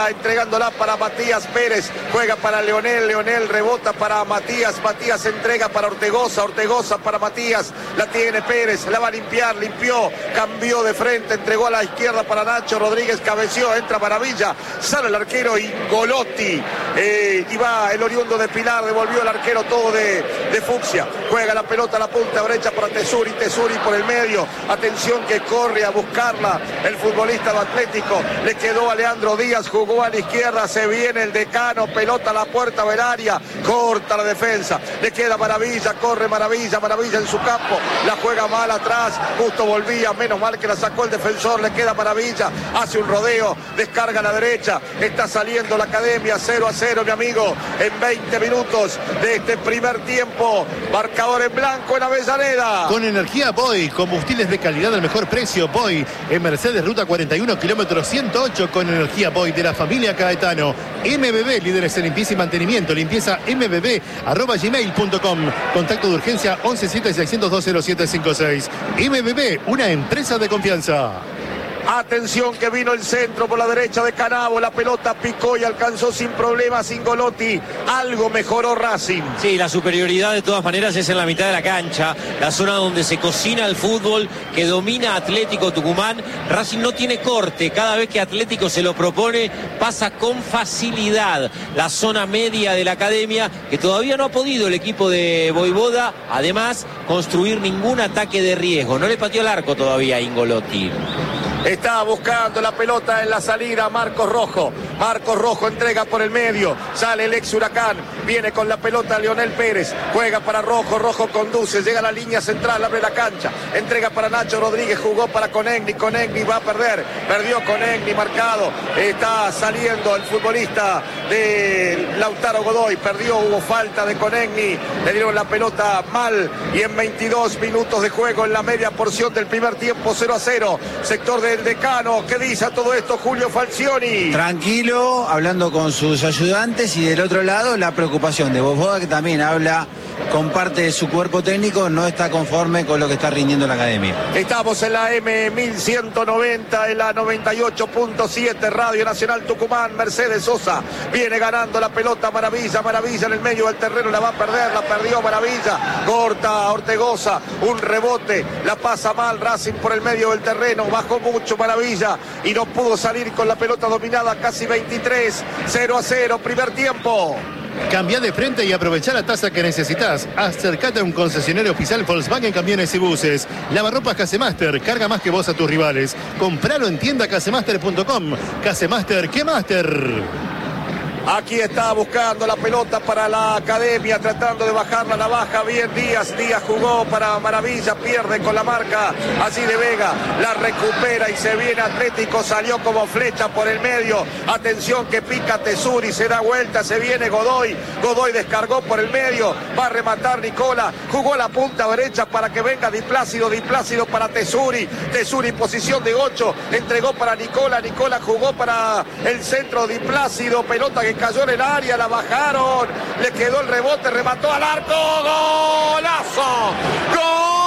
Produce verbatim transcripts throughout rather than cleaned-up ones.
pelota entregándola para Matías Pérez, juega para Leonel, Leonel rebota para Matías, Matías entrega para Ortegoza, Ortegoza para Matías, la tiene Pérez, la va a limpiar, limpió, cambió de frente, entregó a la izquierda para Nacho Rodríguez, cabeció, entra Maravilla, sale el arquero Ingolotti, eh, y va el oriundo de Pilar, devolvió el arquero todo de, de Fucsia, juega la pelota a la punta derecha para Tesuri, Tesuri por el medio, atención que corre a buscarla el futbolista de Atlético, le quedó a Leandro Díaz, jugó a la izquierda, se viene el Decano, pelota a la puerta del área, corta la defensa, le queda Maravilla, corre Maravilla, Maravilla en su campo, la juega mal atrás, justo volvía, menos mal que la sacó el defensor, le queda Maravilla, hace un rodeo, descarga a la derecha, está saliendo la Academia, cero a cero mi amigo, en veinte minutos de este primer tiempo, marcador en blanco en Avellaneda. Con energía Boy, combustibles de calidad al mejor precio, Boy, en Mercedes Ruta cuarenta y uno, kilómetro ciento ocho, con energía Boy de la familia Caetano. M B B, líderes en limpieza y mantenimiento, limpieza m b b arroba gmail punto com, contacto de urgencia once siete seis cero dos cero siete cinco seis. M B B, una empresa de confianza. Atención que vino el centro por la derecha de Canavo, la pelota picó y alcanzó sin problemas Ingolotti, algo mejoró Racing. Sí, la superioridad de todas maneras es en la mitad de la cancha, la zona donde se cocina el fútbol, que domina Atlético Tucumán. Racing no tiene corte, cada vez que Atlético se lo propone pasa con facilidad la zona media de la Academia, que todavía no ha podido el equipo de Voivoda, además, construir ningún ataque de riesgo. No le pateó el arco todavía a Ingolotti. Está buscando la pelota en la salida Marcos Rojo. Marcos Rojo entrega por el medio. Sale el ex Huracán. Viene con la pelota Leonel Pérez. Juega para Rojo. Rojo conduce. Llega a la línea central. Abre la cancha. Entrega para Nacho Rodríguez. Jugó para Conegni. Conegni va a perder. Perdió Conegni marcado. Está saliendo el futbolista de Lautaro Godoy. Perdió. Hubo falta de Conegni. Le dieron la pelota mal. Y en veintidós minutos de juego en la media porción del primer tiempo, cero a cero. Sector del Decano. ¿Qué dice a todo esto Julio Falcioni? Tranquilo, hablando con sus ayudantes, y del otro lado la preocupación de Voivoda, que también habla con parte de su cuerpo técnico, no está conforme con lo que está rindiendo la Academia. Estamos en la M mil ciento noventa, en la noventa y ocho punto siete, Radio Nacional Tucumán. Mercedes Sosa viene ganando la pelota. Maravilla, Maravilla en el medio del terreno, la va a perder, la perdió Maravilla, corta Ortegoza, un rebote, la pasa mal Racing por el medio del terreno, bajó mucho Maravilla y no pudo salir con la pelota dominada. Casi veintitrés, cero a cero, primer tiempo. Cambia de frente y aprovecha la tasa que necesitas. Acércate a un concesionario oficial Volkswagen Camiones y Buses. Lavarropas Casemaster, carga más que vos a tus rivales. Compralo en tienda casemaster punto com. Casemaster, ¿qué Master? Aquí está buscando la pelota para la Academia, tratando de bajarla, la baja bien Díaz. Díaz jugó para Maravilla, pierde con la marca así de Vega, la recupera y se viene Atlético, salió como flecha por el medio. Atención que pica Tesuri, se da vuelta, se viene Godoy. Godoy descargó por el medio, va a rematar Nicola, jugó la punta derecha para que venga Di Plácido, Di Plácido para Tesuri. Tesuri posición de ocho, entregó para Nicola, Nicola jugó para el centro Di Plácido, pelota que cayó en el área, la bajaron, le quedó el rebote, remató al arco, ¡golazo! ¡Gol!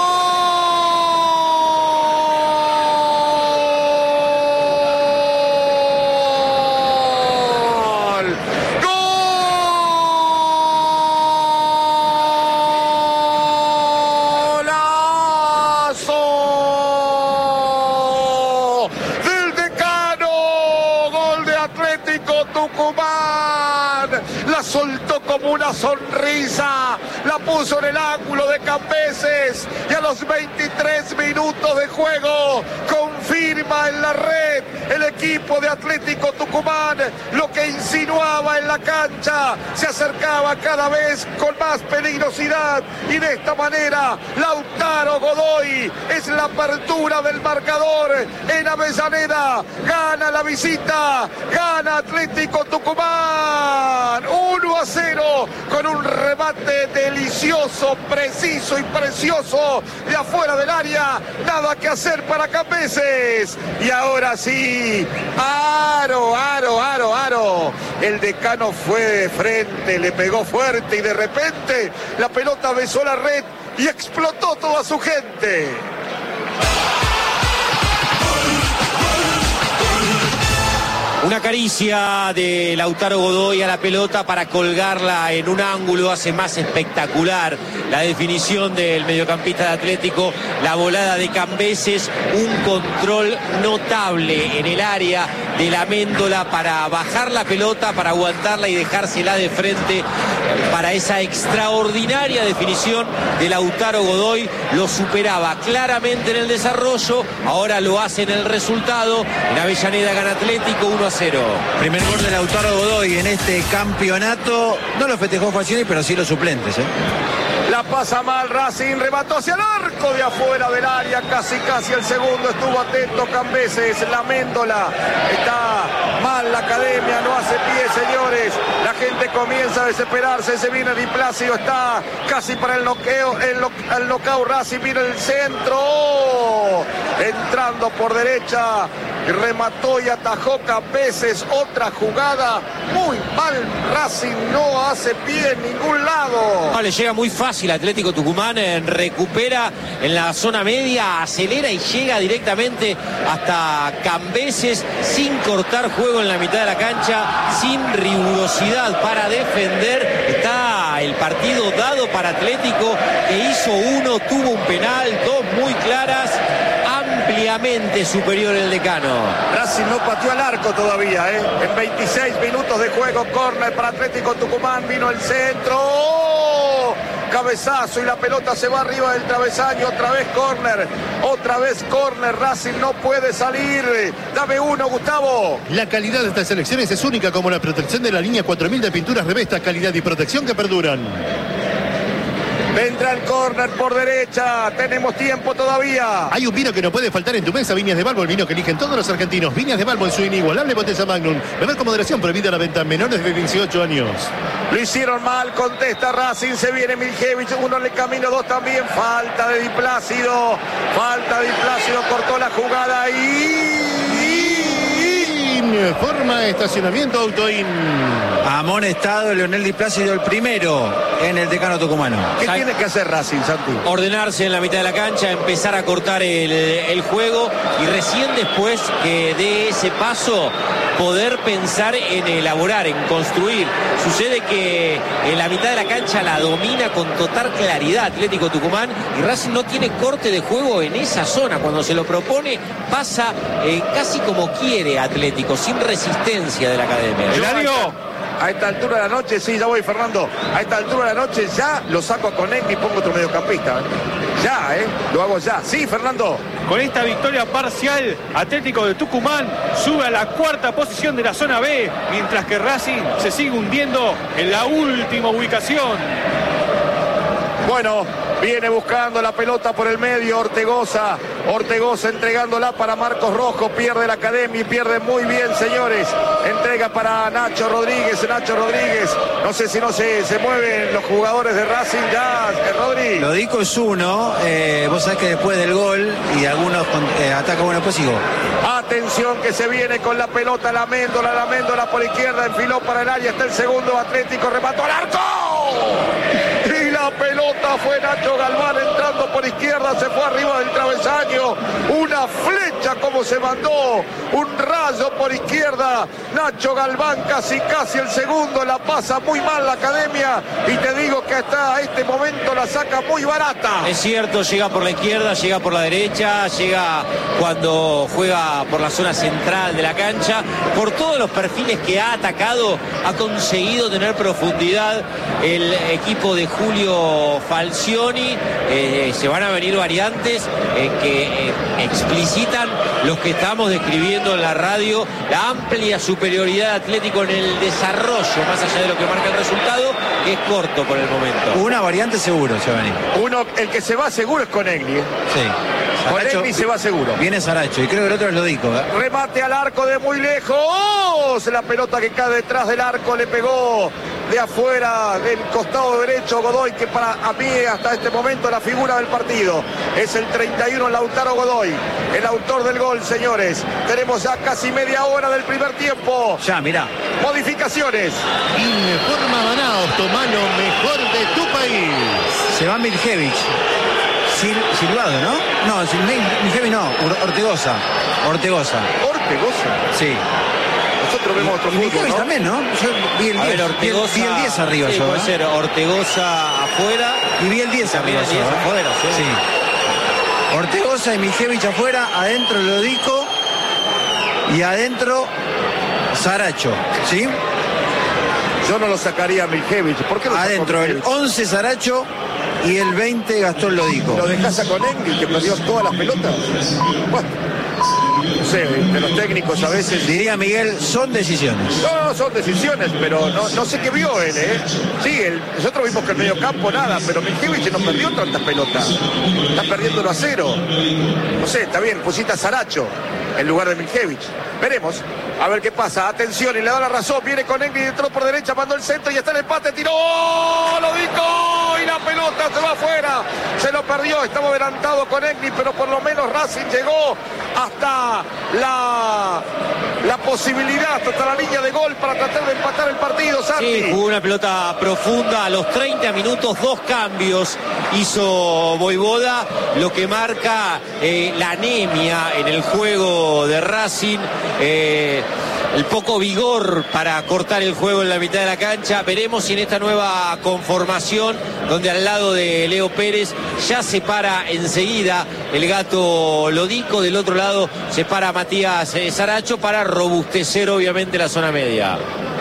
Soltó como una sonrisa, la puso en el ángulo de Cambeses y a los veintitrés minutos de juego confirma en la red el equipo de Atlético Tucumán lo que insinuaba en la cancha, se acercaba cada vez con más peligrosidad y de esta manera Lautaro Godoy es la apertura del marcador en Avellaneda, gana la visita, gana Atlético Tucumán uno a cero con un remate delicioso, preciso y precioso de afuera del área, nada que hacer para Cambeses. Y ahora sí, aro, aro, aro, aro. El Decano fue de frente, le pegó fuerte y de repente la pelota besó la red y explotó toda su gente. Una caricia de Lautaro Godoy a la pelota para colgarla en un ángulo hace más espectacular la definición del mediocampista de Atlético, la volada de Cambeses, un control notable en el área de la Amendola para bajar la pelota, para aguantarla y dejársela de frente para esa extraordinaria definición de Lautaro Godoy. Lo superaba claramente en el desarrollo, ahora lo hace en el resultado. En Avellaneda gana Atlético uno a cero. Primer gol de Lautaro Godoy en este campeonato. No lo festejó Falcioni, pero sí los suplentes, ¿eh? La pasa mal Racing, remató hacia el arco de afuera del área, casi casi el segundo, estuvo atento Cambeses, la Amendola, está mal la academia, no hace pie, señores, la gente comienza a desesperarse, se viene Di Plácido, está casi para el noqueo, el, no, el knockout Racing, viene el centro, ¡oh! Entrando por derecha, remató y atajó Cambeses, otra jugada, muy mal Racing, no hace pie en ningún lado. No, le llega muy fácil Atlético Tucumán, eh, recupera en la zona media, acelera y llega directamente hasta Cambeses sin cortar juego en la mitad de la cancha, sin rigurosidad para defender. Está el partido dado para Atlético, que hizo uno, tuvo un penal, dos muy claras, ampliamente superior el decano. Racing no pateó al arco todavía, ¿eh? En veintiséis minutos de juego, córner para Atlético Tucumán, vino el centro, ¡oh! Cabezazo y la pelota se va arriba del travesaño, otra vez córner, otra vez córner, Racing no puede salir, dame uno, Gustavo. La calidad de estas selecciones es única, como la protección de la línea cuatro mil de pinturas Revesta, calidad y protección que perduran. Vendrá el córner por derecha, tenemos tiempo todavía. Hay un vino que no puede faltar en tu mesa, Viñas de Balbo, el vino que eligen todos los argentinos. Viñas de Balbo en su inigualable potencia Magnum. Beber con moderación, prohibida la venta a menores de dieciocho años. Lo hicieron mal, contesta Racing, se viene Miljevich, uno en el camino, dos también, falta de Di Plácido, falta de Di Plácido, cortó la jugada y... Forma estacionamiento Autoin. Amonestado Leonel Di Plácido, el primero en el decano tucumano. ¿Qué tiene que hacer Racing, Santi? Ordenarse en la mitad de la cancha, empezar a cortar el, el juego y recién después que dé ese paso poder pensar en elaborar, en construir. Sucede que en la mitad de la cancha la domina con total claridad Atlético Tucumán y Racing no tiene corte de juego en esa zona. Cuando se lo propone pasa eh, casi como quiere Atlético, sin resistencia de la academia. Hilario, a esta altura de la noche, sí, ya voy, Fernando. A esta altura de la noche ya lo saco a Conegni y pongo otro mediocampista. ¿eh? Ya, ¿eh? Lo hago ya. Sí, Fernando. Con esta victoria parcial, Atlético de Tucumán sube a la cuarta posición de la zona B, mientras que Racing se sigue hundiendo en la última ubicación. Bueno, viene buscando la pelota por el medio Ortegoza. Ortegoza entregándola para Marcos Rojo. Pierde la academia y pierde muy bien, señores. Entrega para Nacho Rodríguez. Nacho Rodríguez. No sé si no se, se mueven los jugadores de Racing ya, eh, Rodri. Lo dico es uno. Eh, vos sabés que después del gol y algunos eh, atacan, bueno, pues sigo. Atención que se viene con la pelota la Amendola, la Amendola por izquierda, enfiló para el área, está el segundo Atlético, remató al arco. Y la pelota fue Nacho Galván entrando por izquierda, se fue arriba del travesaño. Una flecha como se mandó, un rayo por izquierda. Nacho Galván casi casi el segundo, la pasa muy mal la academia y te digo que hasta este momento la saca muy barata. Es cierto, llega por la izquierda, llega por la derecha, llega cuando juega por la zona central de la cancha. Por todos los perfiles que ha atacado, ha conseguido tener profundidad el equipo de Julio Falcioni. Eh, se van a venir variantes eh, que eh, explicitan los que estamos describiendo en la radio, la amplia superioridad de Atlético en el desarrollo, más allá de lo que marca el resultado, que es corto por el momento. Una variante seguro se va a venir. Uno, el que se va seguro es Conegni. ¿eh? Sí. Conegni se va seguro. Viene Saracho y creo que el otro es Lodico. ¿eh? Remate al arco de muy lejos. La pelota que cae detrás del arco le pegó de afuera del costado derecho Godoy, que para a mí hasta este momento la figura del partido. Es el treinta y uno Lautaro Godoy, el autor del gol, señores. Tenemos ya casi media hora del primer tiempo. Ya, mirá. Modificaciones. Informa Maná, Otomano, mejor de tu país. Se va Miljevich. Sil, Silvado, ¿no? No, Miljevich no, Ortegoza. Ortegoza. Ortegoza. Sí. Nosotros vemos otro fútbol, Mijevic ¿no? también, ¿no? Yo vi el A ver, diez, vi el- Ortegoza, vi el diez arriba sí, yo. puede ¿eh? ser Ortegoza afuera. Y vi el diez También arriba el diez yo, ¿eh? afuera, sí. Sí. Ortegoza y Mijevic afuera, adentro Lodico y adentro Saracho, ¿sí? Yo no lo sacaría a Mijevic. ¿Por qué lo sacó Adentro el Mijevic? once Saracho y el veinte Gastón Lodico. ¿Lo dejás a Conegni, que perdió todas las pelotas? Bueno, no sé, de los técnicos a veces... Diría Miguel, son decisiones. No, no, son decisiones, pero no, no sé qué vio él, ¿eh? Sí, el- nosotros vimos que el medio campo nada, pero Mijevic no perdió tantas pelotas. Está perdiendo uno a cero. No sé, está bien, pusiste a Saracho en lugar de Mijevic. Veremos, a ver qué pasa. Atención, y le da la razón. Viene Conegni, entró por derecha, mandó el centro y está el empate. Tiró, lo dijo y la pelota se va afuera. Se lo perdió, estaba adelantado Conegni, pero por lo menos Racing llegó hasta la, la posibilidad, hasta la línea de gol para tratar de empatar el partido, Santi. Sí, jugó una pelota profunda a los treinta minutos, dos cambios hizo Voivoda, lo que marca eh, la anemia en el juego de Racing, eh, el poco vigor para cortar el juego en la mitad de la cancha. Veremos si en esta nueva conformación, donde al lado de Leo Pérez ya se para enseguida el gato Lodico, del otro lado se para Matías eh, Saracho para robustecer obviamente la zona media.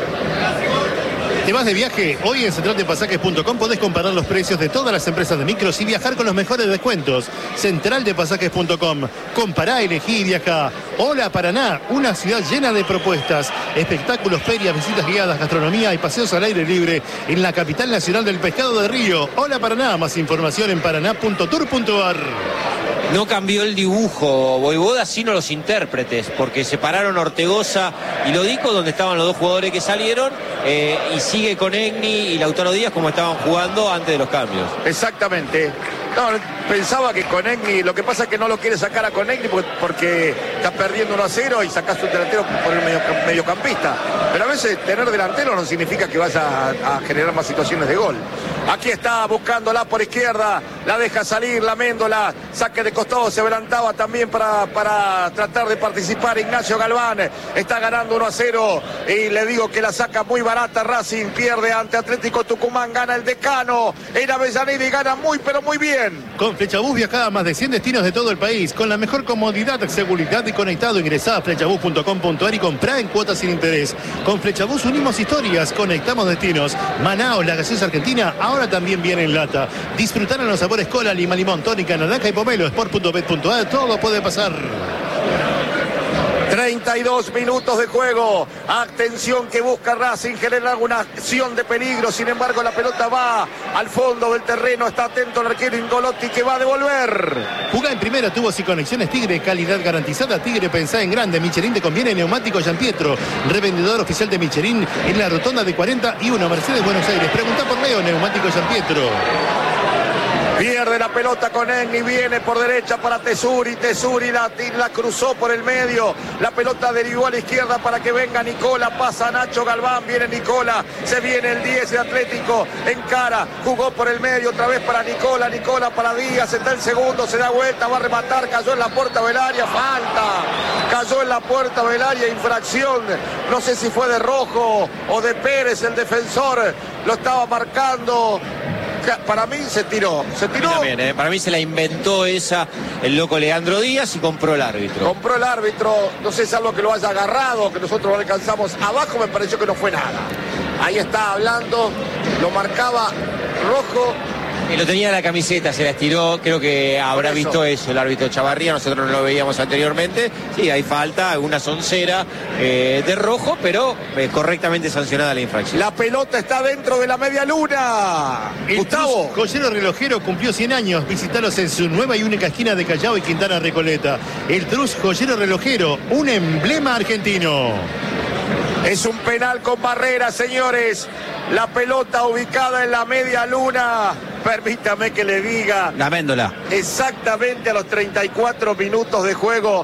¿Te vas de viaje? Hoy en central de pasajes punto com podés comparar los precios de todas las empresas de micros y viajar con los mejores descuentos. central de pasajes punto com. Compará, elegí y viajá. Hola Paraná, una ciudad llena de propuestas, espectáculos, ferias, visitas guiadas, gastronomía y paseos al aire libre en la capital nacional del pescado de Río. Hola Paraná, más información en paraná punto tour punto ar. No cambió el dibujo Voivoda, sino los intérpretes, porque separaron Ortegoza y Lodico, donde estaban los dos jugadores que salieron, eh, y sigue Conegni y Lautaro Díaz como estaban jugando antes de los cambios. Exactamente. No, pensaba que Conegni, lo que pasa es que no lo quiere sacar a Conegni porque, porque está perdiendo uno a cero y sacás un delantero por el medio, mediocampista. Pero a veces tener delantero no significa que vas a, a generar más situaciones de gol. Aquí está buscándola por izquierda, la deja salir, la Méndola, saque de costado, se adelantaba también para, para tratar de participar Ignacio Galván. Está ganando uno a cero y le digo que la saca muy barata Racing, pierde ante Atlético Tucumán, gana el Decano en Avellaneda y gana muy pero muy bien. Con Flechabús viajá a más de cien destinos de todo el país, con la mejor comodidad, seguridad y conectado. Ingresá a flechabús punto com punto ar y comprá en cuotas sin interés. Con Flechabús unimos historias, conectamos destinos. Manaos, la gaseosa argentina, ahora también viene en lata. Disfrutar en los sabores cola, lima, limón, tónica, naranja y pomelo. sport punto bet punto ar, todo puede pasar. treinta y dos minutos de juego. Atención que busca Racing generar una acción de peligro. Sin embargo, la pelota va al fondo del terreno. Está atento el arquero Ingolotti que va a devolver. Jugá en primera, tubos y conexiones Tigre, calidad garantizada. Tigre, pensá en grande. Michelin te conviene. Neumático Gianpietro, revendedor oficial de Michelin en la rotonda de cuarenta y uno, Mercedes, Buenos Aires. Preguntá por Leo, Neumático Gianpietro. Pierde la pelota con Enni, viene por derecha para Tesuri, Tesuri la, la cruzó por el medio, la pelota derivó a la izquierda para que venga Nicola, pasa Nacho Galván, viene Nicola, se viene el diez de Atlético, encara, jugó por el medio otra vez para Nicola, Nicola para Díaz, está el segundo, se da vuelta, va a rematar, cayó en la puerta del área, falta, cayó en la puerta del área, infracción, no sé si fue de Rojo o de Pérez, el defensor, lo estaba marcando. Para mí se tiró, se tiró. También, eh, para mí se la inventó esa el loco Leandro Díaz y compró el árbitro. Compró el árbitro, no sé si es algo que lo haya agarrado, que nosotros lo alcanzamos abajo, me pareció que no fue nada. Ahí está hablando, lo marcaba Rojo. Y lo tenía en la camiseta, se la estiró, creo que habrá eso. visto eso el árbitro Chavarría, nosotros no lo veíamos anteriormente. Sí, hay falta, una soncera eh, de Rojo, pero eh, correctamente sancionada la infracción. La pelota está dentro de la media luna. El Gustavo. Trus Joyero Relojero cumplió cien años. Visítalos en su nueva y única esquina de Callao y Quintana Recoleta. El Trus Joyero Relojero, un emblema argentino. Es un penal con barrera, señores. La pelota ubicada en la media luna. Permítame que le diga. La Méndola. Exactamente a los treinta y cuatro minutos de juego.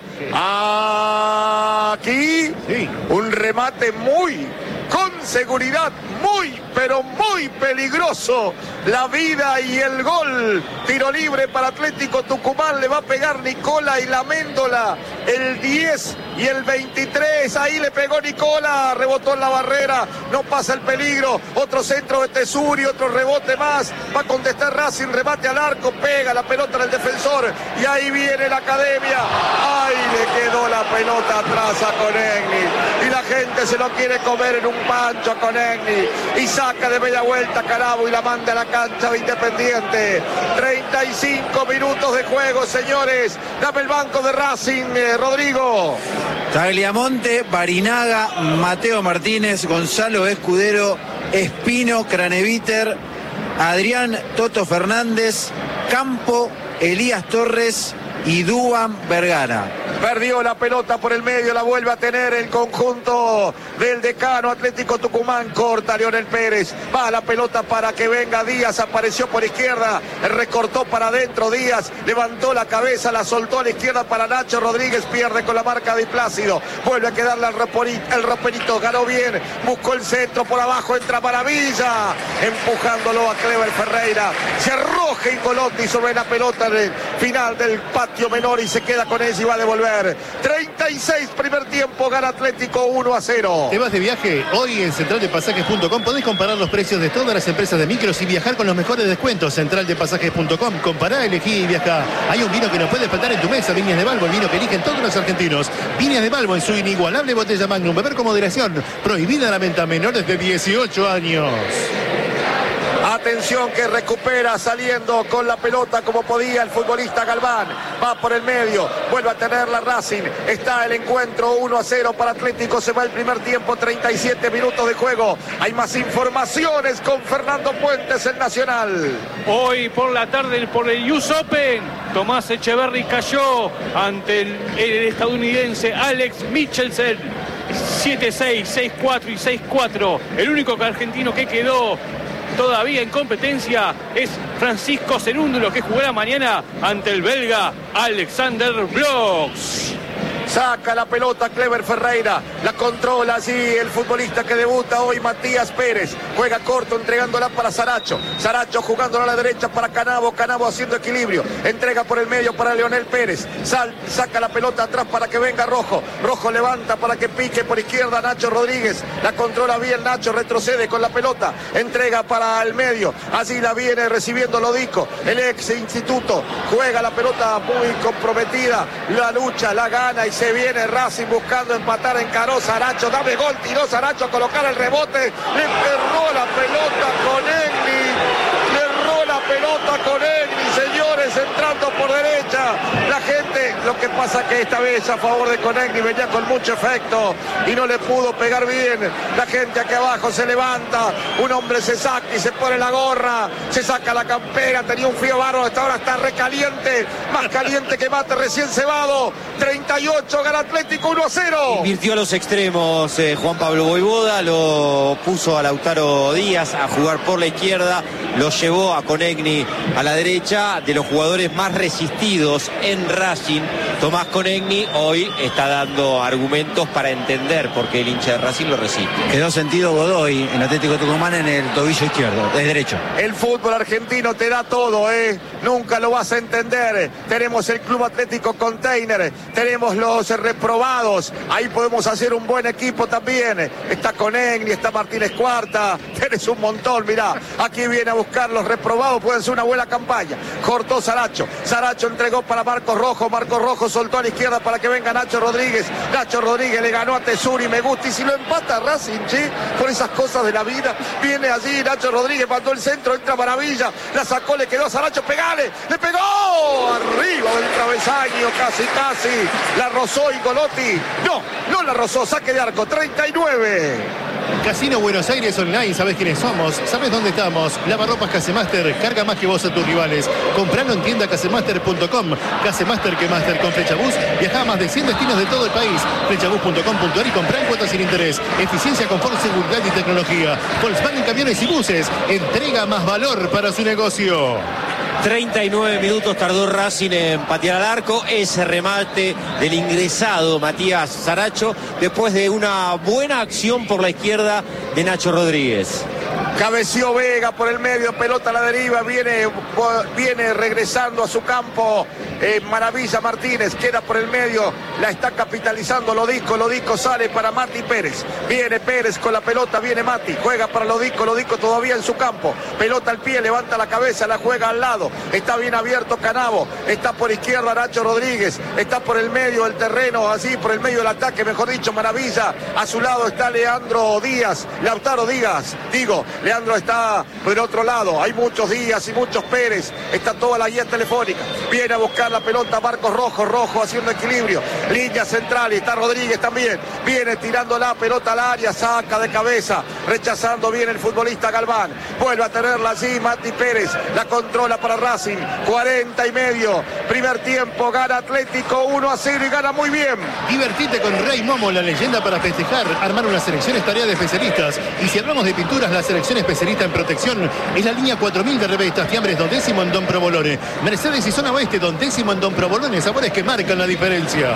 Aquí Sí. un remate muy, con seguridad, muy, pero muy peligroso. La vida y el gol. Tiro libre para Atlético Tucumán. Le va a pegar Nicola y la Méndola. El diez y el veintitrés, ahí le pegó Nicola, rebotó en la barrera, no pasa el peligro, otro centro de Tesuri, otro rebote más, va a contestar Racing, remate al arco, pega la pelota en el defensor, y ahí viene la academia, ahí le quedó la pelota atrás a Conegni, y la gente se lo quiere comer en un pancho a Conegni, y saca de media vuelta Canavo y la manda a la cancha de Independiente. treinta y cinco minutos de juego, señores, dame el banco de Racing, eh, Rodrigo. Tagliamonte, Barinaga, Mateo Martínez, Gonzalo Escudero, Espino, Craneviter, Adrián Toto Fernández, Campo, Elías Torres y Duban Vergara. Perdió la pelota por el medio, la vuelve a tener el conjunto del Decano Atlético Tucumán. Corta Leonel Pérez, va la pelota para que venga Díaz, apareció por izquierda, recortó para adentro Díaz, levantó la cabeza, la soltó a la izquierda para Nacho Rodríguez, pierde con la marca de Plácido, vuelve a quedarle al el Roperito, ganó bien, buscó el centro por abajo, entra Maravilla, empujándolo a Clever Ferreira, se arroja Incolotti sobre la pelota en el final del patio menor y se queda con ella y va a devolver. treinta y seis primer tiempo, gana Atlético uno a cero. ¿Te vas de viaje? Hoy en central de pasajes punto com podés comparar los precios de todas las empresas de micros y viajar con los mejores descuentos. central de pasajes punto com, compará, elegí y viajá. Hay un vino que no puede faltar en tu mesa, Viñas de Balbo, el vino que eligen todos los argentinos. Viñas de Balbo en su inigualable botella Magnum, beber con moderación, prohibida la venta a menores de dieciocho años. Atención que recupera saliendo con la pelota como podía el futbolista Galván. Va por el medio, vuelve a tener la Racing. Está el encuentro uno a cero para Atlético. Se va el primer tiempo, treinta y siete minutos de juego. Hay más informaciones con Fernando Puentes, el Nacional. Hoy por la tarde por el U S Open, Tomás Echeverry cayó ante el, el estadounidense Alex Michelsen. siete seis, seis cuatro y seis cuatro. El único argentino que quedó todavía en competencia es Francisco Cerúndulo, que jugará mañana ante el belga Alexander Bloch. Saca la pelota Clever Ferreira, la controla allí el futbolista que debuta hoy, Matías Pérez, juega corto entregándola para Saracho, Saracho jugándola a la derecha para Canavo, Canavo haciendo equilibrio, entrega por el medio para Leonel Pérez, Sal, saca la pelota atrás para que venga Rojo, Rojo levanta para que pique por izquierda Nacho Rodríguez, la controla bien Nacho, retrocede con la pelota, entrega para el medio, allí la viene recibiendo Lodico, el ex instituto, juega la pelota muy comprometida, la lucha, la gana y se viene Racing buscando empatar, encaró Saracho, dame gol, tiró Saracho a colocar el rebote, le perró la pelota con Egni, le erró la pelota con Egni, señores, entrando por derecha, la gente, lo que pasa que esta vez a favor de Conegni venía con mucho efecto y no le pudo pegar bien, la gente aquí abajo se levanta, un hombre se saca y se pone la gorra, se saca la campera, tenía un frío bárbaro, hasta ahora está recaliente, más caliente que mate recién cebado, treinta y ocho, gana Atlético uno a cero. Invirtió a los extremos eh, Juan Pablo Voivoda, lo puso a Lautaro Díaz a jugar por la izquierda, lo llevó a Conegni a la derecha. De los jugadores más resistidos en Racing, Tomás Conegni hoy está dando argumentos para entender por qué el hincha de Racing lo resiste. Quedó sentido Godoy en Atlético Tucumán en el tobillo izquierdo, es derecho. El fútbol argentino te da todo, ¿eh? Nunca lo vas a entender. Tenemos el Club Atlético Container, tenemos los reprobados, ahí podemos hacer un buen equipo también. Está Conegni, está Martínez Cuarta, tenés un montón, mirá. Aquí viene a buscar los reprobados, pueden ser una buena campaña. Cortó Saracho, Saracho entregó para Marcos Rojo, Marcos Rojo soltó a la izquierda para que venga Nacho Rodríguez, Nacho Rodríguez le ganó a Tesuri, me gusta, y si lo empata Racing, ¿sí? Por esas cosas de la vida, viene allí Nacho Rodríguez, mandó el centro, entra Maravilla, la sacó, le quedó a Saracho, pegale, le pegó, arriba del travesaño, casi, casi, la rozó Incolotti, no, no la rozó, saque de arco, treinta y nueve. Casino Buenos Aires Online, ¿sabés quiénes somos? ¿Sabés dónde estamos? Lavarropas Casemaster, carga más que vos a tus rivales. Compralo en tienda casemaster punto com. Casemaster que Master con Flechabús. Viajá a más de cien destinos de todo el país. Flechabús punto com punto ar y comprá en cuotas sin interés. Eficiencia, confort, seguridad y tecnología. Volkswagen Camiones y Buses. Entrega más valor para su negocio. treinta y nueve minutos tardó Racing en patear al arco. Ese remate del ingresado Matías Saracho después de una buena acción por la izquierda de Nacho Rodríguez. Cabeció Vega por el medio, pelota a la deriva, viene, viene regresando a su campo eh, Maravilla Martínez, queda por el medio, la está capitalizando Lodico, Lodico sale para Mati Pérez, viene Pérez con la pelota, viene Mati, juega para Lodico, Lodico todavía en su campo, pelota al pie, levanta la cabeza, la juega al lado, está bien abierto Canavo, está por izquierda Nacho Rodríguez, está por el medio del terreno, así por el medio del ataque, mejor dicho, Maravilla, a su lado está Leandro Díaz, Lautaro Díaz, digo, Leandro está por otro lado, hay muchos Díaz y muchos Pérez, está toda la guía telefónica, viene a buscar la pelota Marcos Rojo, Rojo haciendo equilibrio, línea central y está Rodríguez también, viene tirando la pelota al área, saca de cabeza, rechazando bien el futbolista Galván, vuelve a tenerla allí Mati Pérez, la controla para Racing, cuarenta y medio, primer tiempo, gana Atlético uno a cero y gana muy bien. Divertite con Rey Momo, la leyenda para festejar, armar una selección es tarea de especialistas, y si hablamos de pinturas, la selección especialista en protección es la línea cuatro mil de revistas, fiambres Don Décimo en Don Provolone, Mercedes y Zona Oeste, Don Décimo en Don Provolone, sabores que marcan la diferencia.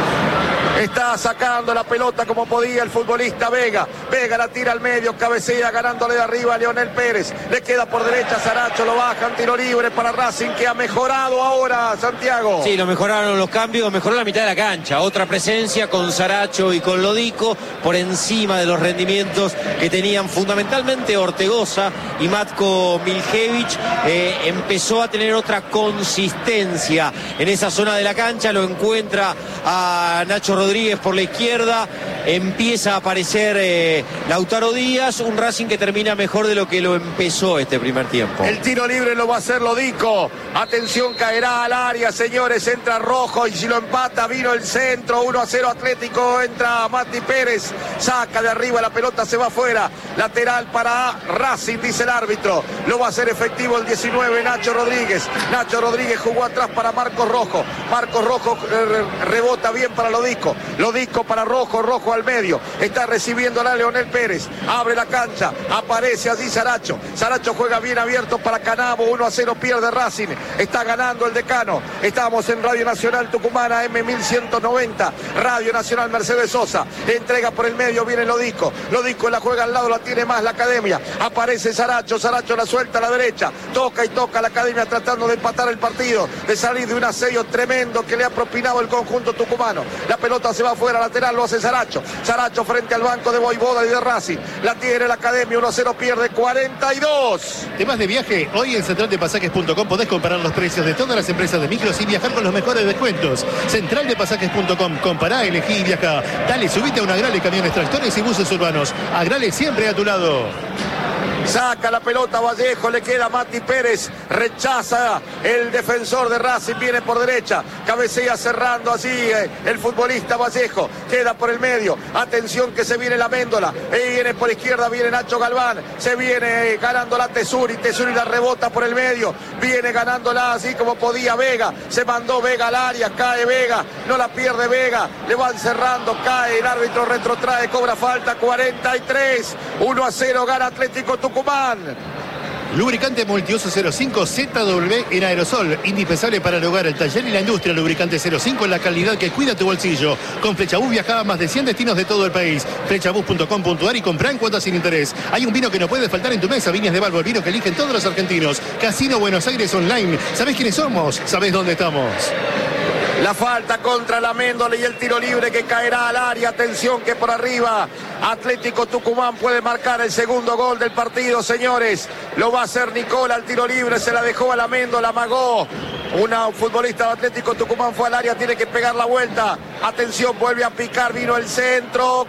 Está sacando la pelota como podía el futbolista Vega. Vega la tira al medio, cabecea ganándole de arriba a Leonel Pérez. Le queda por derecha Saracho, lo bajan, tiro libre para Racing que ha mejorado ahora, Santiago. Sí, lo mejoraron los cambios, mejoró la mitad de la cancha. Otra presencia con Saracho y con Lodico por encima de los rendimientos que tenían fundamentalmente Ortegoza y Matko Miljevic. Eh, empezó a tener otra consistencia en esa zona de la cancha, lo encuentra a Nacho Rodríguez Rodríguez por la izquierda, empieza a aparecer eh, Lautaro Díaz, un Racing que termina mejor de lo que lo empezó este primer tiempo. El tiro libre lo va a hacer Lodico, atención, caerá al área, señores, entra Rojo y si lo empata vino el centro, uno a cero Atlético, entra Mati Pérez, saca de arriba la pelota, se va afuera, lateral para Racing, dice el árbitro, lo va a hacer efectivo el diecinueve, Nacho Rodríguez, Nacho Rodríguez jugó atrás para Marcos Rojo, Marcos Rojo eh, rebota bien para Lodico, Lodico para Rojo, Rojo al medio, está recibiendo a Leonel Pérez, abre la cancha, aparece allí Saracho, Saracho juega bien abierto para Canavo, uno a cero pierde Racing, está ganando el Decano, estamos en Radio Nacional Tucumana, M mil ciento noventa, Radio Nacional Mercedes Sosa, entrega por el medio, viene Lodico, Lodico la juega al lado, la tiene más la Academia, aparece Saracho, Saracho la suelta a la derecha, toca y toca la Academia tratando de empatar el partido, de salir de un asedio tremendo que le ha propinado el conjunto tucumano, la pelota se va afuera, lateral lo hace Saracho, Saracho frente al banco de Voivoda y de Racing, la tiene la Academia, uno a cero pierde, cuarenta y dos. ¿Te vas de viaje? Hoy en central de pasajes punto com podés comparar los precios de todas las empresas de micros y viajar con los mejores descuentos. central de pasajes punto com, compará, elegí y viaja. Dale, subite a un Agrale, camiones, tractores y buses urbanos. Agrale siempre a tu lado. Saca la pelota Vallejo, le queda Mati Pérez, rechaza el defensor de Racing, viene por derecha, cabecea cerrando así eh, el futbolista Vallejo, queda por el medio, atención que se viene la Méndola, y viene por izquierda, viene Nacho Galván, se viene eh, ganándola Tesuri, Tesuri la rebota por el medio, viene ganándola así como podía Vega, se mandó Vega al área, cae Vega, no la pierde Vega, le van cerrando, cae, el árbitro retrotrae, cobra falta, cuarenta y tres, uno a cero gana Atlético Tucumán. Lubricante Multiuso cero cinco Z W en aerosol, indispensable para el hogar, el taller y la industria. Lubricante cero cinco en la calidad que cuida tu bolsillo. Con Flechabús viajaba a más de cien destinos de todo el país. Flechabús punto com punto ar y comprá en cuotas sin interés. Hay un vino que no puede faltar en tu mesa, Viñas de Balbo, el vino que eligen todos los argentinos. Casino Buenos Aires Online. ¿Sabés quiénes somos? ¿Sabés dónde estamos? La falta contra la Méndola y el tiro libre que caerá al área. Atención que por arriba Atlético Tucumán puede marcar el segundo gol del partido, señores. Lo va a hacer Nicola, el tiro libre se la dejó a la Méndola, amagó. Una futbolista de Atlético Tucumán fue al área, tiene que pegar la vuelta. Atención, vuelve a picar, vino el centro,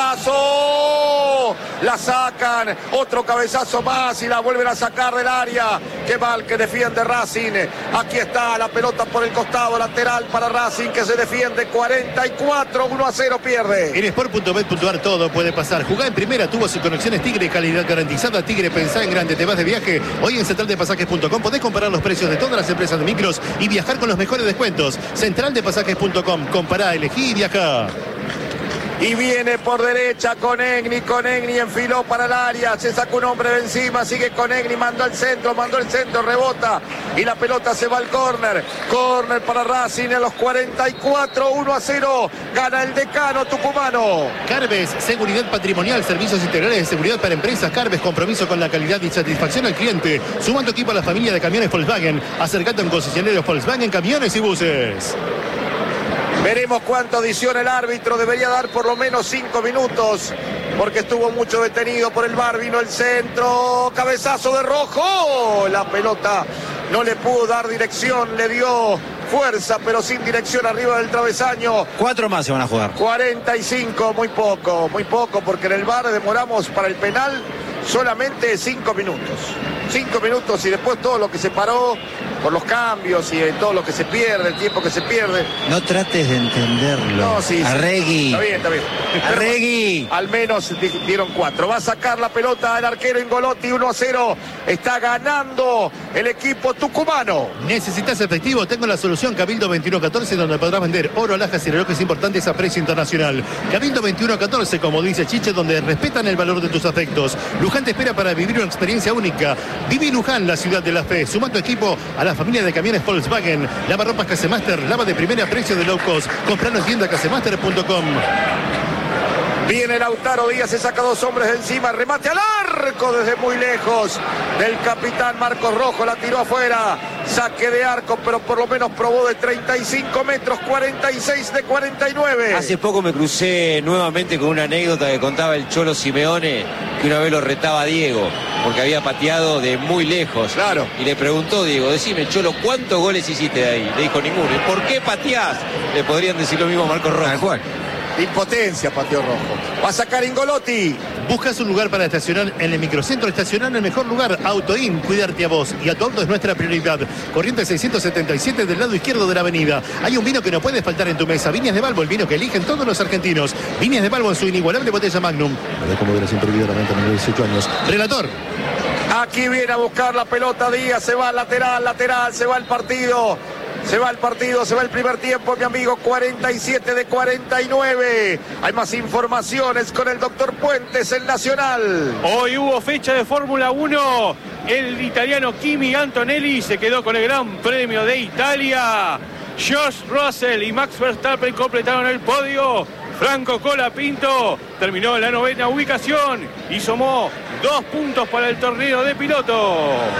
cabezazo. La sacan, otro cabezazo más y la vuelven a sacar del área. Qué mal que defiende Racing. Aquí está la pelota por el costado, lateral para Racing que se defiende, cuarenta y cuatro, uno a cero pierde. En sport punto bet punto ar todo puede pasar. Jugá en primera, tuvo sus conexiones Tigre, calidad garantizada. Tigre, pensá en grande. ¿Te vas de viaje? Hoy en central de pasajes punto com podés comparar los precios de todas las empresas de micros y viajar con los mejores descuentos. central de pasajes punto com, compará, elegí y viaja. y viene por derecha Conegni, Conegni enfiló para el área, se sacó un hombre de encima, sigue Conegni, mandó al centro, mandó el centro, rebota y la pelota se va al córner, córner para Racing a los cuarenta y cuatro, uno a cero, gana el decano tucumano. Carves, seguridad patrimonial, servicios integrales de seguridad para empresas. Carves, compromiso con la calidad y satisfacción al cliente. Suma tu equipo a la familia de camiones Volkswagen, acercate a un concesionario Volkswagen, camiones y buses. Veremos cuánto adiciona el árbitro, debería dar por lo menos cinco minutos, porque estuvo mucho detenido por el V A R, vino el centro, cabezazo de Rojo, la pelota no le pudo dar dirección, le dio fuerza, pero sin dirección arriba del travesaño. Cuatro más se van a jugar. cuarenta y cinco, muy poco, muy poco, porque en el V A R demoramos para el penal solamente cinco minutos. Cinco minutos y después todo lo que se paró por los cambios y todo lo que se pierde, el tiempo que se pierde. No trates de entenderlo. No, sí, Arregui. Está bien, está bien. Arregui. Al menos dieron cuatro. Va a sacar la pelota el arquero Ingolotti, uno a cero. Está ganando el equipo tucumano. ¿Necesitas efectivo? Tengo la solución Cabildo veintiuno catorce, donde podrás vender oro, alhajas y relojes importantes a precio internacional. Cabildo veintiuno catorce, como dice Chiche, donde respetan el valor de tus afectos. Luján te espera para vivir una experiencia única. Viví Luján, la ciudad de la fe. Suma tu equipo a la familia de camiones Volkswagen. Lava ropas Casemaster, lava de primera precio de low cost. Compralo en tienda casemaster punto com. Viene Lautaro Díaz, se saca dos hombres de encima, remate al arco desde muy lejos del capitán Marcos Rojo, la tiró afuera, saque de arco, pero por lo menos probó de treinta y cinco metros, cuarenta y seis de cuarenta y nueve. Hace poco me crucé nuevamente con una anécdota que contaba el Cholo Simeone, que una vez lo retaba a Diego, porque había pateado de muy lejos. Claro. Y le preguntó Diego, decime Cholo, ¿cuántos goles hiciste de ahí? Le dijo ninguno. ¿Y por qué pateás? Le podrían decir lo mismo a Marcos Rojo. Tal cual. Impotencia, pateó Rojo. Va a sacar Ingolotti. ¿Buscas un lugar para estacionar en el microcentro? Estacionar en el mejor lugar. Autoin, cuidarte a vos y a tu auto es nuestra prioridad. Corriente seiscientos setenta y siete del lado izquierdo de la avenida. Hay un vino que no puede faltar en tu mesa. Viñas de Balbo, el vino que eligen todos los argentinos. Viñas de Balbo en su inigualable botella Magnum. De como hubiera siempre vivido la venta a dieciocho años. Relator. Aquí viene a buscar la pelota Díaz, se va al lateral, lateral, se va el partido. Se va el partido, se va el primer tiempo, mi amigo, cuarenta y siete de cuarenta y nueve. Hay más informaciones con el doctor Puentes, el Nacional. Hoy hubo fecha de Fórmula uno. El italiano Kimi Antonelli se quedó con el Gran Premio de Italia. George Russell y Max Verstappen completaron el podio. Franco Colapinto terminó en la novena ubicación y sumó dos puntos para el torneo de pilotos.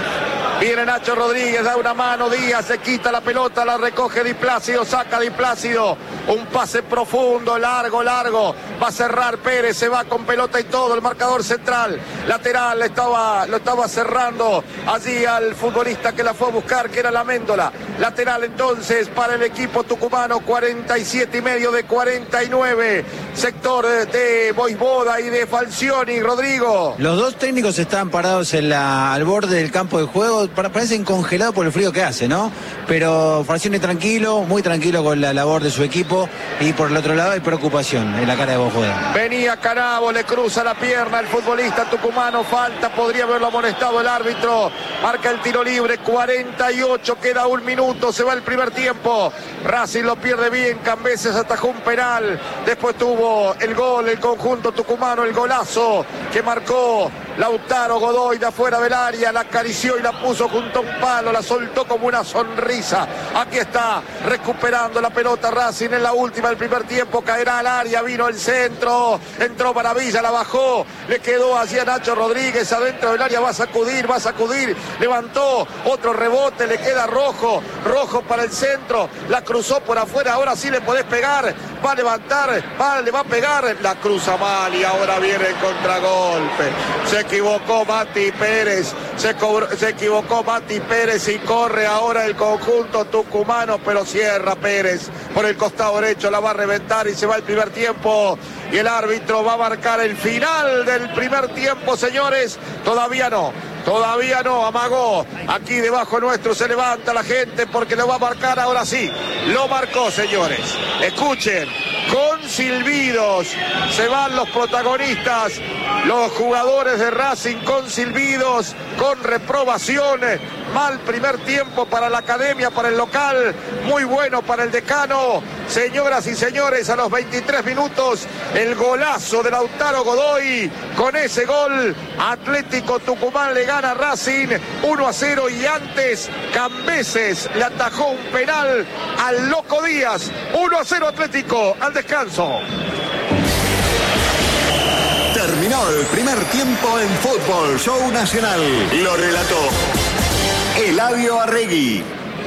Viene Nacho Rodríguez, da una mano, Díaz se quita la pelota, la recoge Di Plácido, saca Di Plácido, un pase profundo, largo, largo, va a cerrar Pérez, se va con pelota y todo, el marcador central, lateral, estaba, lo estaba cerrando allí al futbolista que la fue a buscar, que era la Méndola, lateral entonces para el equipo tucumano, cuarenta y siete y medio de cuarenta y nueve, sector de Voivoda y de Falcioni, Rodrigo. Los dos técnicos están parados en la, al borde del campo de juego, parecen congelados por el frío que hace, ¿no? Pero Falcioni tranquilo, muy tranquilo con la labor de su equipo, y por el otro lado hay preocupación en la cara de Voivoda. Venía Canavo, le cruza la pierna el futbolista tucumano, falta, podría haberlo amonestado el árbitro, marca el tiro libre, cuarenta y ocho, queda un minuto, se va el primer tiempo, Racing lo pierde bien, Cambeses atajó un penal, después tuvo el gol, el conjunto tucumano, el golazo que marcó Lautaro Godoy de afuera del área, la acarició y la puso junto a un palo, la soltó como una sonrisa. Aquí está recuperando la pelota Racing en la última del primer tiempo, caerá al área, vino el centro, entró Maravilla, la bajó, le quedó allí a Nacho Rodríguez adentro del área, va a sacudir, va a sacudir, levantó, otro rebote, le queda Rojo, Rojo para el centro, la cruzó por afuera, ahora sí le podés pegar, va a levantar, va, le va a pegar, la cruza mal y ahora viene el contragolpe. Se equivocó Mati Pérez, se, cobró, se equivocó Mati Pérez y corre ahora el conjunto tucumano, pero cierra Pérez por el costado derecho, la va a reventar y se va el primer tiempo. Y el árbitro va a marcar el final del primer tiempo, señores. Todavía no, todavía no, amagó. Aquí debajo nuestro se levanta la gente porque lo va a marcar, ahora sí. Lo marcó, señores. Escuchen, con silbidos se van los protagonistas, los jugadores de Racing con silbidos, con reprobaciones. Mal primer tiempo para la academia, para el local, muy bueno para el decano. Señoras y señores, a los veintitrés minutos, el golazo de Lautaro Godoy. Con ese gol, Atlético Tucumán le gana a Racing uno a cero, y antes Cambeses le atajó un penal al Loco Díaz. uno a cero Atlético al descanso. Terminó el primer tiempo en Fútbol Show Nacional. Lo relató Eladio Arregui.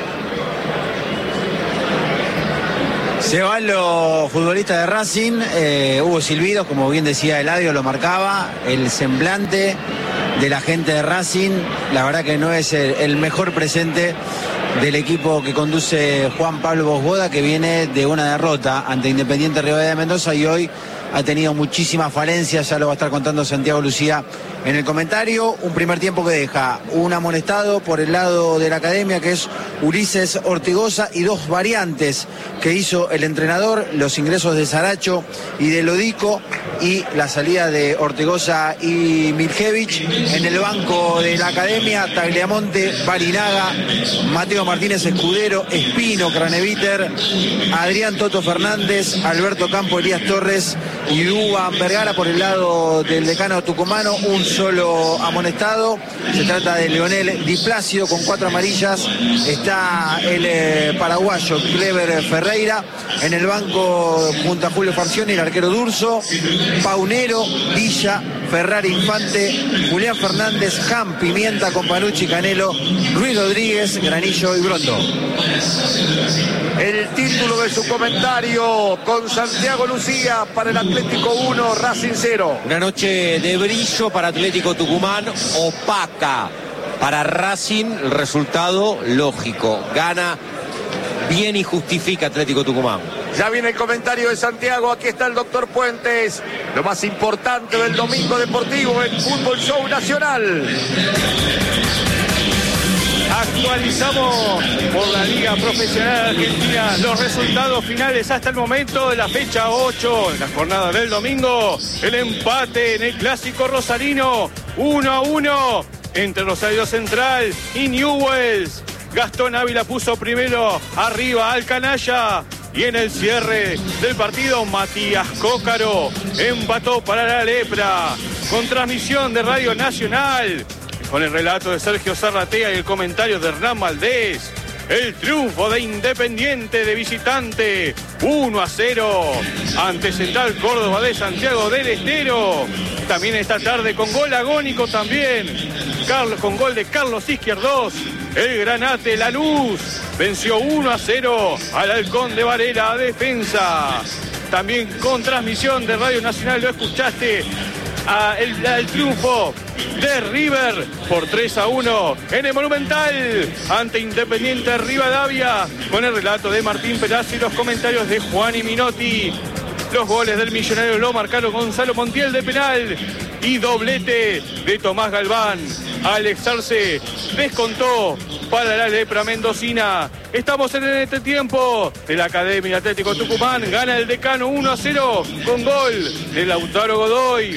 Se van los futbolistas de Racing, eh, hubo silbidos, como bien decía Eladio, lo marcaba, el semblante de la gente de Racing, la verdad que no es el, el mejor presente del equipo que conduce Juan Pablo Bosboda, que viene de una derrota ante Independiente Rivadavia de Mendoza y hoy ha tenido muchísimas falencias, ya lo va a estar contando Santiago Lucía en el comentario. Un primer tiempo que deja un amonestado por el lado de la academia, que es Ulises Ortigosa, y dos variantes que hizo el entrenador, los ingresos de Saracho y de Lodico, y la salida de Ortigosa y Miljevich. En el banco de la academia, Tagliamonte, Barinaga, Mateo Martínez Escudero, Espino, Craneviter, Adrián Toto Fernández, Alberto Campo, Elías Torres y Dúban Vergara. Por el lado del decano tucumano, un solo amonestado, se trata de Leonel Di Plácido con cuatro amarillas. Está el eh, paraguayo Clever Ferreira. En el banco, junto a Julio Farcioni, el arquero Durso, Paunero, Villa, Ferrari Infante, Julián Fernández, Jam, Pimienta, Companucci, Canelo, Ruiz Rodríguez, Granillo y Brondo. El título de su comentario con Santiago Lucía para el Atlético uno, Racing cero. Una noche de brillo para Atlético Tucumán, opaca para Racing. El resultado lógico, gana bien y justifica Atlético Tucumán. Ya viene el comentario de Santiago, aquí está el doctor Puentes. Lo más importante del domingo deportivo en Fútbol Show Nacional. Actualizamos por la Liga Profesional Argentina los resultados finales hasta el momento de la fecha ocho, en la jornada del domingo. El empate en el Clásico Rosarino, uno a uno entre Rosario Central y Newell's. Gastón Ávila puso primero arriba al Canalla. Y en el cierre del partido, Matías Cócaro empató para la Lepra. Con transmisión de Radio Nacional, con el relato de Sergio Zarratea y el comentario de Hernán Valdés. El triunfo de Independiente de visitante, uno a cero, ante Central Córdoba de Santiago del Estero. También esta tarde con gol agónico también, Carlos, con gol de Carlos Izquierdos. El Granate Lanús venció uno a cero al Halcón de Varela a defensa. También con transmisión de Radio Nacional lo escuchaste, a el, el triunfo de River por tres a uno en el Monumental ante Independiente Rivadavia, con el relato de Martín Perazzi y los comentarios de Juan y Minotti. Los goles del Millonario lo marcaron Gonzalo Montiel de penal y doblete de Tomás Galván. Alex Arce descontó para la Lepra mendocina. Estamos en este tiempo de la Academia Atlético Tucumán. Gana el Decano uno a cero con gol de Lautaro Godoy.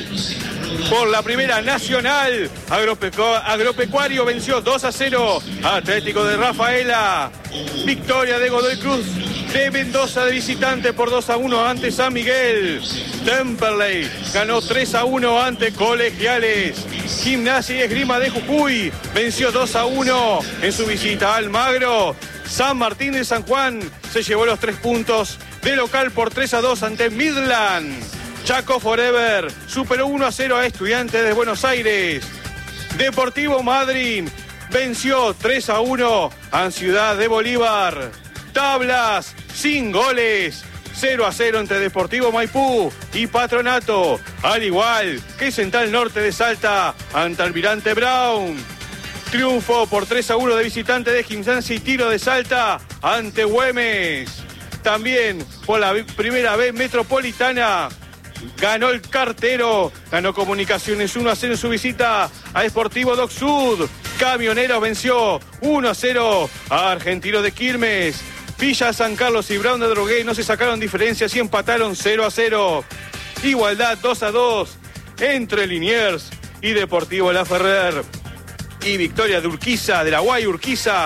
Por la Primera Nacional, Agropecu Agropecuario venció dos a cero a Atlético de Rafaela. Victoria de Godoy Cruz de Mendoza de visitante por dos a uno ante San Miguel. Temperley ganó tres a uno ante Colegiales. Gimnasia y Esgrima de Jujuy venció dos a uno en su visita a Almagro. San Martín de San Juan se llevó los tres puntos de local por tres a dos ante Midland. Chaco Forever superó uno a cero a Estudiantes de Buenos Aires. Deportivo Madryn venció tres a uno a Ciudad de Bolívar. Tablas sin goles, cero a cero entre Deportivo Maipú y Patronato, al igual que Central Norte de Salta ante Almirante Brown. Triunfo por tres a uno de visitante de Gimnasia y Tiro de Salta ante Güemes. También por la primera vez metropolitana ganó el Cartero, ganó Comunicaciones uno a cero en su visita a Sportivo Doc Sud. Camioneros venció uno a cero a Argentino de Quilmes. Villa San Carlos y Brown de Drogué no se sacaron diferencias y empataron cero a cero. Igualdad dos a dos entre Liniers y Deportivo La Ferrer. Y victoria de Urquiza, de la Guay Urquiza,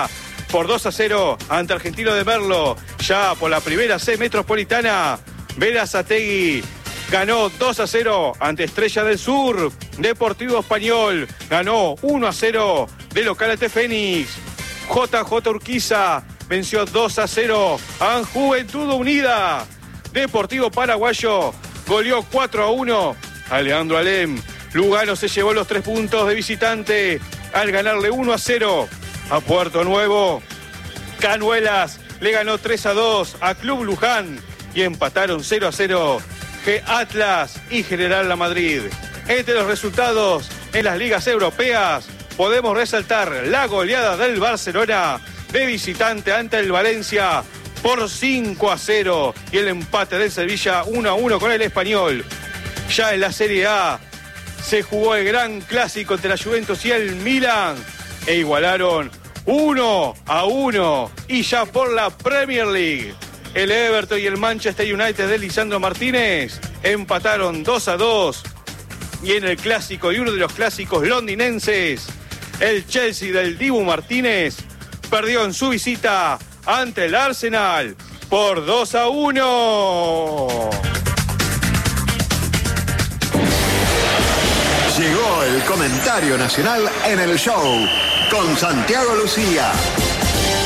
por dos a cero ante Argentino de Merlo. Ya por la primera C Metropolitana, Berazategui ganó dos a cero ante Estrella del Sur. Deportivo Español ganó uno a cero de local ante Fénix. J J Urquiza venció dos a cero a Juventud Unida. Deportivo Paraguayo goleó cuatro a uno a Leandro Alem. Lugano se llevó los tres puntos de visitante al ganarle uno a cero a Puerto Nuevo. Canuelas le ganó tres a dos a Club Luján y empataron cero a cero G Atlas y General La Madrid. Entre los resultados en las ligas europeas podemos resaltar la goleada del Barcelona de visitante ante el Valencia por cinco a cero y el empate del Sevilla uno a uno con el Español. Ya en la Serie A se jugó el gran clásico entre la Juventus y el Milan e igualaron uno a uno. Y ya por la Premier League, el Everton y el Manchester United de Lisandro Martínez empataron dos a dos. Y en el clásico y uno de los clásicos londinenses, el Chelsea del Dibu Martínez perdió en su visita ante el Arsenal por dos a uno. Llegó el comentario nacional en el show con Santiago Lucía.